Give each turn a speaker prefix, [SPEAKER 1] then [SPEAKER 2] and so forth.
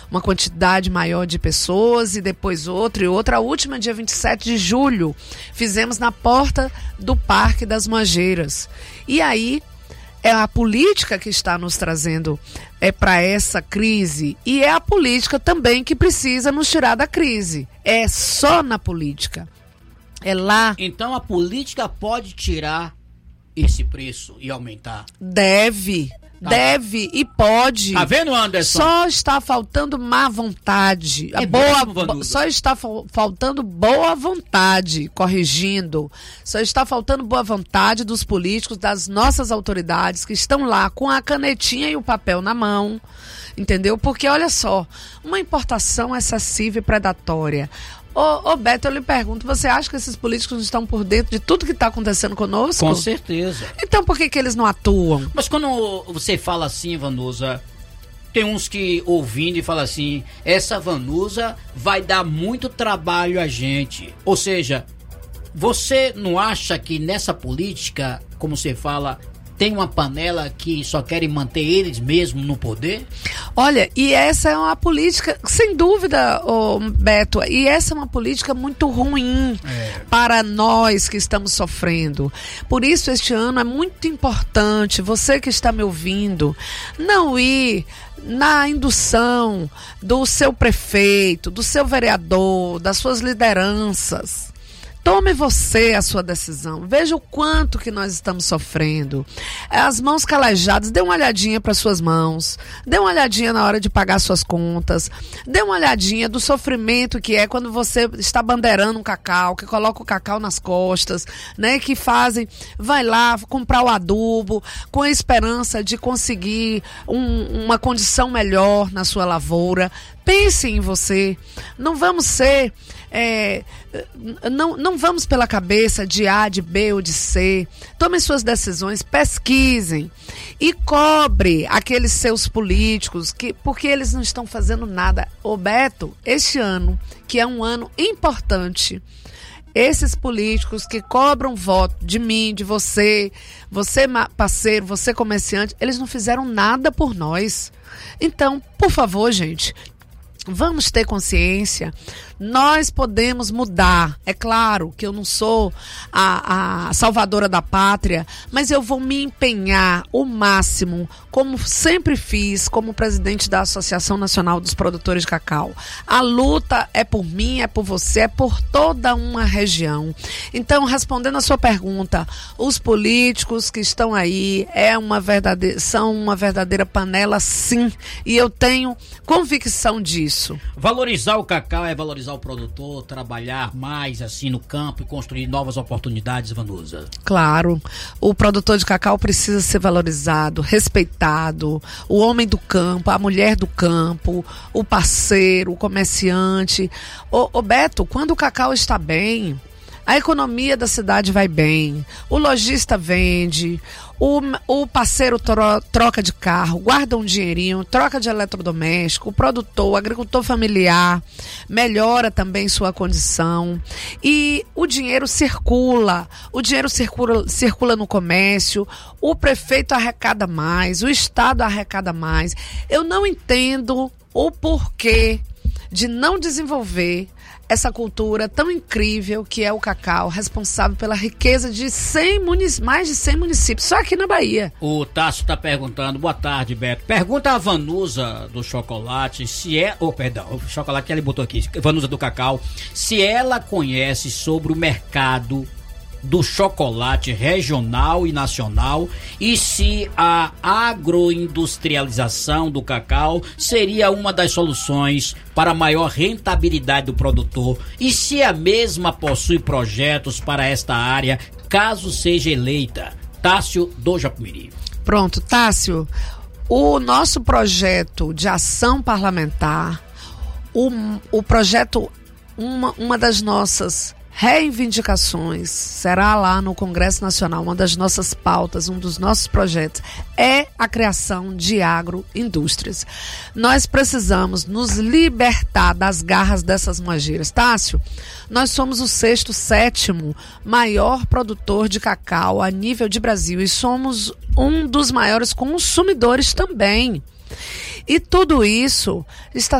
[SPEAKER 1] uma quantidade maior de pessoas e depois outra e outra. A última, dia 27 de julho, fizemos na porta do Parque das Mangueiras. E aí é a política que está nos trazendo para essa crise e é a política também que precisa nos tirar da crise. É só na política. É lá.
[SPEAKER 2] Então a política pode tirar esse preço e aumentar?
[SPEAKER 1] Deve e pode.
[SPEAKER 2] Tá vendo, Anderson?
[SPEAKER 1] Só está faltando má vontade. Só está faltando boa vontade, corrigindo. Só está faltando boa vontade dos políticos, das nossas autoridades que estão lá com a canetinha e o papel na mão. Entendeu? Porque, olha só, uma importação excessiva e predatória. Ô Beto, eu lhe pergunto, você acha que esses políticos estão por dentro de tudo que está acontecendo conosco?
[SPEAKER 2] Com certeza.
[SPEAKER 1] Então por que eles não atuam?
[SPEAKER 2] Mas quando você fala assim, Vanusa, tem uns que ouvindo e falam assim, essa Vanusa vai dar muito trabalho a gente. Ou seja, você não acha que nessa política, como você fala, tem uma panela que só querem manter eles mesmos no poder?
[SPEAKER 1] Olha, e essa é uma política, sem dúvida, Beto, e essa é uma política muito ruim para nós que estamos sofrendo. Por isso, este ano é muito importante, você que está me ouvindo, não ir na indução do seu prefeito, do seu vereador, das suas lideranças. Tome você a sua decisão. Veja o quanto que nós estamos sofrendo. As mãos calejadas, dê uma olhadinha para suas mãos. Dê uma olhadinha na hora de pagar suas contas. Dê uma olhadinha do sofrimento que é quando você está bandeirando um cacau, que coloca o cacau nas costas, né? Que fazem, vai lá comprar o adubo com a esperança de conseguir uma condição melhor na sua lavoura. Pense em você. Não vamos ser... não vamos pela cabeça de A, de B ou de C. Tomem suas decisões, pesquisem e cobre aqueles seus políticos porque eles não estão fazendo nada. Ô Beto, este ano, que é um ano importante, esses políticos que cobram voto de mim, de você parceiro, você comerciante, eles não fizeram nada por nós. Então, por favor, gente, vamos ter consciência. Nós podemos mudar. É claro que eu não sou a salvadora da pátria, mas eu vou me empenhar o máximo, como sempre fiz, como presidente da Associação Nacional dos Produtores de Cacau. A luta é por mim, é por você, é por toda uma região. Então, respondendo a sua pergunta, os políticos que estão aí são uma verdadeira panela, sim, e eu tenho convicção disso.
[SPEAKER 2] Valorizar o cacau é valorizar o produtor, trabalhar mais assim no campo e construir novas oportunidades, Vanusa? Claro,
[SPEAKER 1] o produtor de cacau precisa ser valorizado, respeitado, o homem do campo, a mulher do campo, o parceiro, o comerciante. Ô Beto, quando o cacau está bem, a economia da cidade vai bem, o lojista vende, o parceiro troca de carro, guarda um dinheirinho, troca de eletrodoméstico, o produtor, o agricultor familiar, melhora também sua condição e o dinheiro circula no comércio, o prefeito arrecada mais, o Estado arrecada mais. Eu não entendo o porquê de não desenvolver essa cultura tão incrível que é o cacau, responsável pela riqueza de mais de 100 municípios, só aqui na Bahia.
[SPEAKER 2] O Tássio está perguntando, boa tarde, Beto. Pergunta a Vanusa do chocolate, o chocolate que ela botou aqui, Vanusa do cacau, se ela conhece sobre o mercado do chocolate regional e nacional e se a agroindustrialização do cacau seria uma das soluções para a maior rentabilidade do produtor e se a mesma possui projetos para esta área caso seja eleita. Tássio do Japumiri.
[SPEAKER 1] Pronto, Tássio, o nosso projeto de ação parlamentar, o projeto, uma das nossas reivindicações, será lá no Congresso Nacional, uma das nossas pautas, um dos nossos projetos, é a criação de agroindústrias. Nós precisamos nos libertar das garras dessas mangueiras. Tássio, nós somos o 6º, 7º maior produtor de cacau a nível de Brasil e somos um dos maiores consumidores também. E tudo isso está